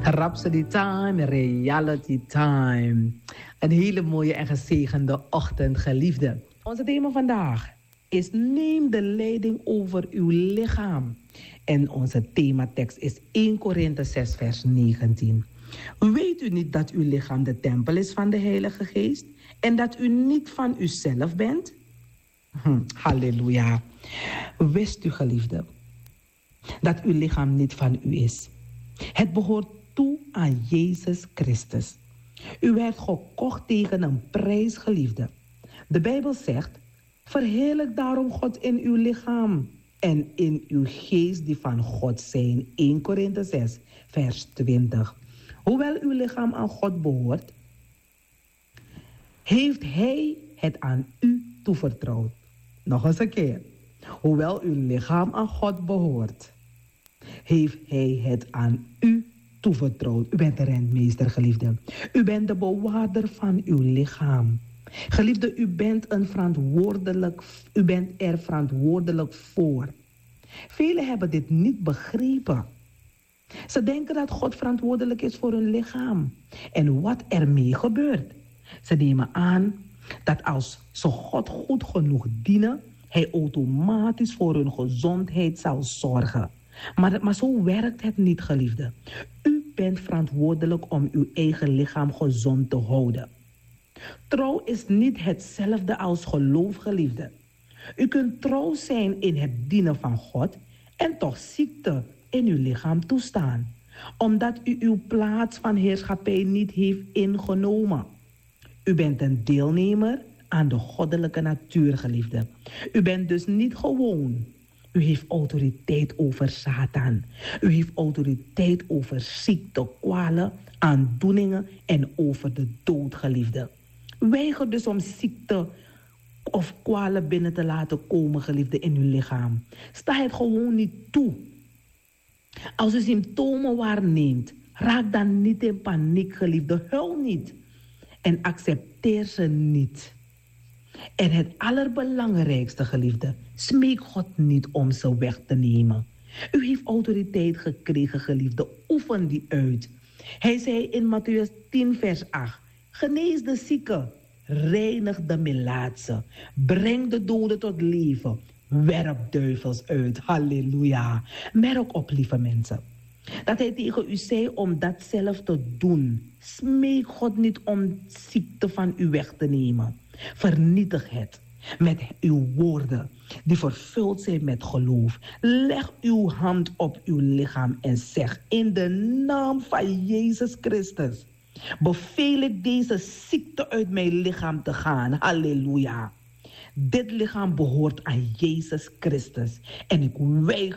Rhapsody Time, Reality Time. Een hele mooie en gezegende ochtend, geliefde. Onze thema vandaag is: neem de leiding over uw lichaam. En onze thematekst is 1 Korinthe 6 vers 19. Weet u niet dat uw lichaam de tempel is van de Heilige Geest en dat u niet van uzelf bent? Halleluja. Wist u, geliefde, dat uw lichaam niet van u is? Het behoort toe aan Jezus Christus. U werd gekocht tegen een prijs, geliefde. De Bijbel zegt: verheerlijk daarom God in uw lichaam en in uw geest die van God zijn. 1 Korinthe 6 vers 20. Hoewel uw lichaam aan God behoort, heeft Hij het aan u toevertrouwd. Nog eens een keer. Hoewel uw lichaam aan God behoort, heeft Hij het aan u toevertrouwd. U bent de rentmeester, geliefde. U bent de bewaarder van uw lichaam. Geliefde, u bent er verantwoordelijk voor. Velen hebben dit niet begrepen. Ze denken dat God verantwoordelijk is voor hun lichaam en wat ermee gebeurt. Ze nemen aan dat als ze God goed genoeg dienen, Hij automatisch voor hun gezondheid zal zorgen. Maar zo werkt het niet, geliefde. U bent verantwoordelijk om uw eigen lichaam gezond te houden. Trouw is niet hetzelfde als geloof, geliefde. U kunt trouw zijn in het dienen van God en toch ziekte in uw lichaam toestaan, omdat u uw plaats van heerschappij niet heeft ingenomen. U bent een deelnemer aan de goddelijke natuur, geliefde. U bent dus niet gewoon. U heeft autoriteit over Satan. U heeft autoriteit over ziekte, kwalen, aandoeningen en over de dood, geliefde. Weiger dus om ziekte of kwalen binnen te laten komen, geliefde, in uw lichaam. Sta het gewoon niet toe. Als u symptomen waarneemt, raak dan niet in paniek, geliefde. Huil niet en accepteer ze niet. En het allerbelangrijkste, geliefde, smeek God niet om ze weg te nemen. U heeft autoriteit gekregen, geliefde. Oefen die uit. Hij zei in Mattheüs 10 vers 8: genees de zieke, reinig de melaatse, breng de doden tot leven, werp duivels uit. Halleluja. Merk op, lieve mensen, dat Hij tegen u zei om dat zelf te doen. Smeek God niet om ziekte van u weg te nemen. Vernietig het met uw woorden die vervuld zijn met geloof. Leg uw hand op uw lichaam en zeg: in de naam van Jezus Christus beveel ik deze ziekte uit mijn lichaam te gaan. Halleluja. Dit lichaam behoort aan Jezus Christus en ik weiger